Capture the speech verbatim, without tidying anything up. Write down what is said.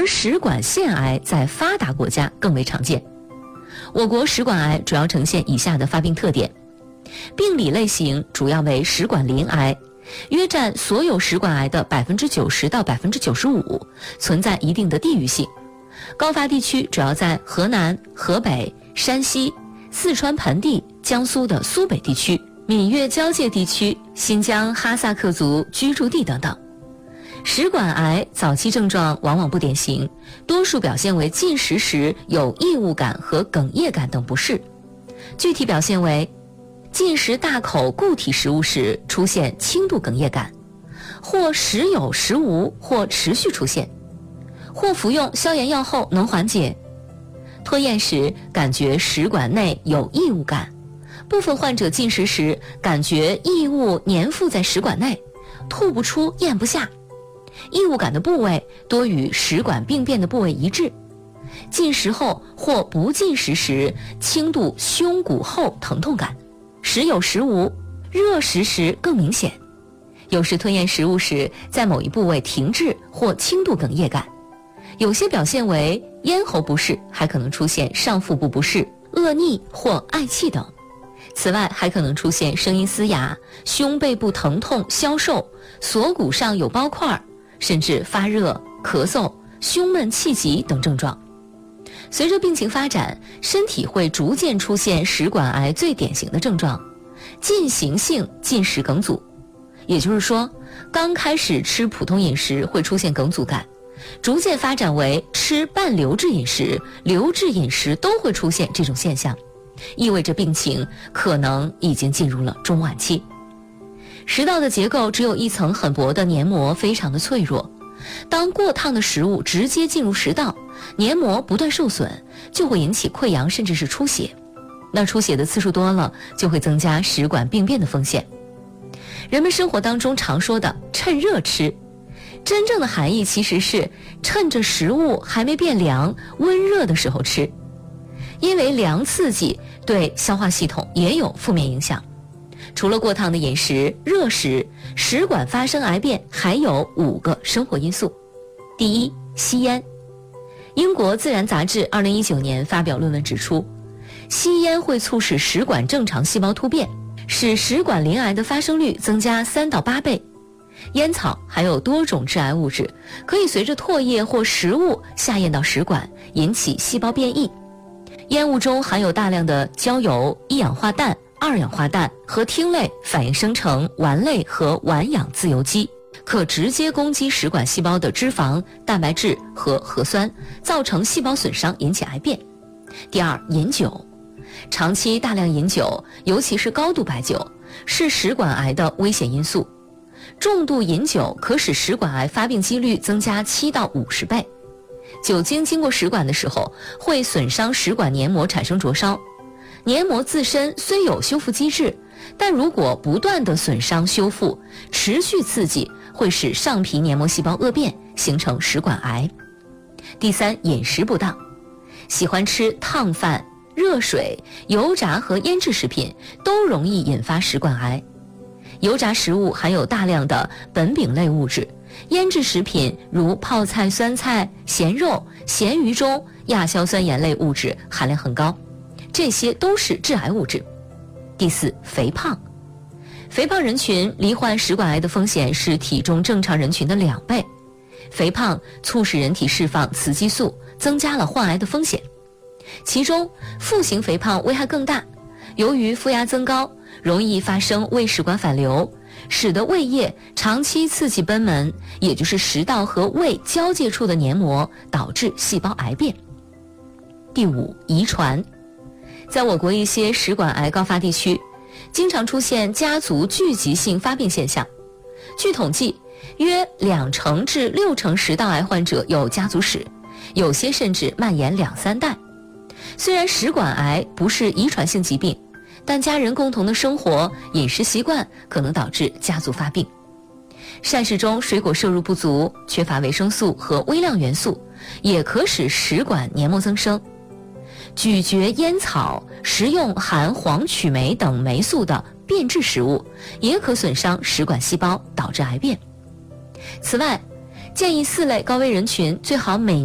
而食管腺癌在发达国家更为常见。我国食管癌主要呈现以下的发病特点：病理类型主要为食管鳞癌，约占所有食管癌的 百分之九十 到 百分之九十五， 存在一定的地域性。高发地区主要在河南、河北、山西、四川盆地、江苏的苏北地区、闽粤交界地区、新疆哈萨克族居住地等等。食管癌早期症状往往不典型，多数表现为进食时有异物感和哽咽感等不适。具体表现为进食大口固体食物时出现轻度哽咽感，或时有时无，或持续出现，或服用消炎药后能缓解。吞咽时感觉食管内有异物感，部分患者进食时感觉异物粘附在食管内，吐不出咽不下。异物感的部位多与食管病变的部位一致。进食后或不进食时轻度胸骨后疼痛感，时有时无，热食时更明显。有时吞咽食物时在某一部位停滞或轻度哽咽感。有些表现为咽喉不适，还可能出现上腹部不适、恶逆或嗳气等。此外还可能出现声音嘶哑、胸背部疼痛、消瘦、锁骨上有包块，甚至发热、咳嗽、胸闷气急等症状。随着病情发展，身体会逐渐出现食管癌最典型的症状：进行性进食梗阻。也就是说，刚开始吃普通饮食会出现梗阻感，逐渐发展为吃半流质饮食、流质饮食都会出现这种现象，意味着病情可能已经进入了中晚期。食道的结构只有一层很薄的黏膜，非常的脆弱。当过烫的食物直接进入食道，黏膜不断受损，就会引起溃疡甚至是出血。那出血的次数多了，就会增加食管病变的风险。人们生活当中常说的趁热吃，真正的含义其实是趁着食物还没变凉、温热的时候吃，因为凉刺激对消化系统也有负面影响。除了过烫的饮食、热食，食管发生癌变还有五个生活因素。第一，吸烟。英国自然杂志二零一九年发表论文指出，吸烟会促使食管正常细胞突变，使食管鳞癌的发生率增加三到八倍。烟草含有多种致癌物质，可以随着唾液或食物下咽到食管，引起细胞变异。烟雾中含有大量的焦油、一氧化氮、二氧化氮和烃类反应生成烷类和烷氧自由基，可直接攻击食管细胞的脂肪、蛋白质和核酸，造成细胞损伤，引起癌变。第二，饮酒。长期大量饮酒，尤其是高度白酒，是食管癌的危险因素。重度饮酒可使食管癌发病几率增加七到五十倍。酒精经过食管的时候，会损伤食管黏膜，产生灼烧。黏膜自身虽有修复机制，但如果不断的损伤修复，持续刺激会使上皮黏膜细胞恶变，形成食管癌。第三，饮食不当。喜欢吃烫饭、热水、油炸和腌制食品都容易引发食管癌。油炸食物含有大量的苯丙类物质，腌制食品如泡菜、酸菜、咸肉、咸鱼中亚硝酸盐类物质含量很高，这些都是致癌物质。第四，肥胖。肥胖人群罹患食管癌的风险是体重正常人群的两倍。肥胖促使人体释放雌激素，增加了患癌的风险。其中腹型肥胖危害更大，由于腹压增高，容易发生胃食管反流，使得胃液长期刺激贲门，也就是食道和胃交界处的黏膜，导致细胞癌变。第五，遗传。在我国一些食管癌高发地区，经常出现家族聚集性发病现象。据统计，约两成至六成食道癌患者有家族史，有些甚至蔓延两三代。虽然食管癌不是遗传性疾病，但家人共同的生活、饮食习惯可能导致家族发病。膳食中水果摄入不足，缺乏维生素和微量元素，也可使食管黏膜增生。咀嚼烟草、食用含黄曲霉等霉素的变质食物，也可损伤食管细胞，导致癌变。此外，建议四类高危人群最好每